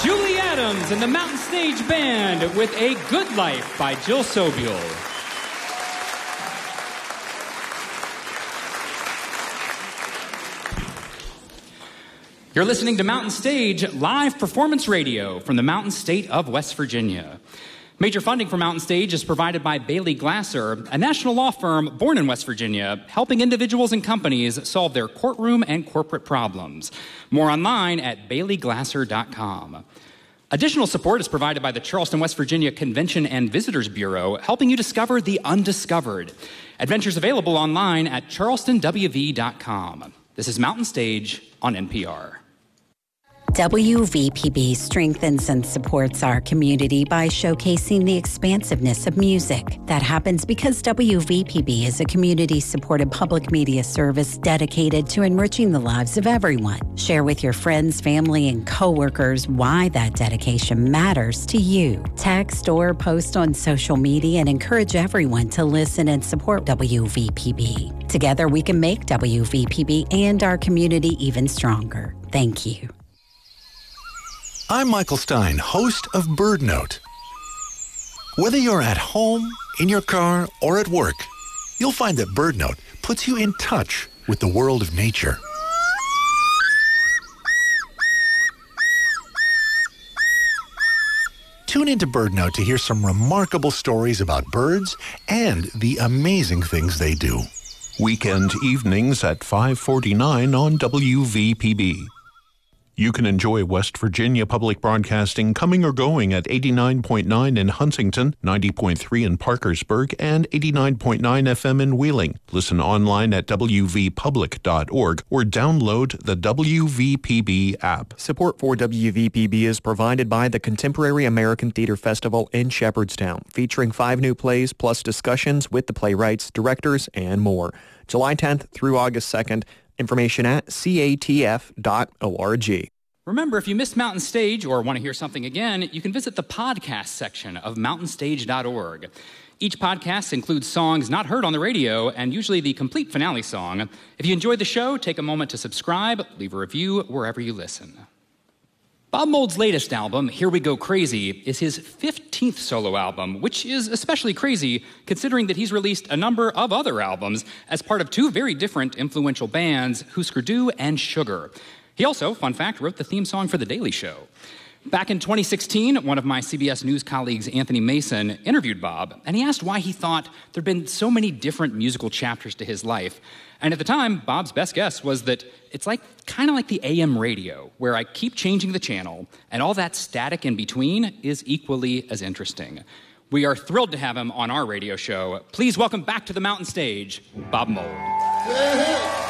Julie Adams and the Mountain Stage Band with A Good Life by Jill Sobule. You're listening to Mountain Stage, live performance radio from the Mountain State of West Virginia. Major funding for Mountain Stage is provided by Bailey Glasser, a national law firm born in West Virginia, helping individuals and companies solve their courtroom and corporate problems. More online at baileyglasser.com. Additional support is provided by the Charleston, West Virginia Convention and Visitors Bureau, helping you discover the undiscovered. Adventures available online at charlestonwv.com. This is Mountain Stage on NPR. WVPB strengthens and supports our community by showcasing the expansiveness of music. That happens because WVPB is a community-supported public media service dedicated to enriching the lives of everyone. Share with your friends, family, and coworkers why that dedication matters to you. Text or post on social media and encourage everyone to listen and support WVPB. Together, we can make WVPB and our community even stronger. Thank you. I'm Michael Stein, host of Bird Note. Whether you're at home, in your car, or at work, you'll find that Bird Note puts you in touch with the world of nature. Tune into Bird Note to hear some remarkable stories about birds and the amazing things they do. Weekend evenings at 5:49 on WVPB. You can enjoy West Virginia Public Broadcasting coming or going at 89.9 in Huntington, 90.3 in Parkersburg, and 89.9 FM in Wheeling. Listen online at wvpublic.org or download the WVPB app. Support for WVPB is provided by the Contemporary American Theater Festival in Shepherdstown, featuring 5 new plays plus discussions with the playwrights, directors, and more. July 10th through August 2nd. Information at catf.org. Remember, if you missed Mountain Stage or want to hear something again, you can visit the podcast section of mountainstage.org. Each podcast includes songs not heard on the radio and usually the complete finale song. If you enjoyed the show, take a moment to subscribe, leave a review wherever you listen. Bob Mould's latest album, Here We Go Crazy, is his 15th solo album, which is especially crazy considering that he's released a number of other albums as part of 2 very different influential bands, Husker Du and Sugar. He also, fun fact, wrote the theme song for The Daily Show. Back in 2016, one of my CBS News colleagues, Anthony Mason, interviewed Bob, and he asked why he thought there'd been so many different musical chapters to his life. And at the time, Bob's best guess was that it's kind of like the AM radio, where I keep changing the channel, and all that static in between is equally as interesting. We are thrilled to have him on our radio show. Please welcome back to the Mountain Stage, Bob Mould.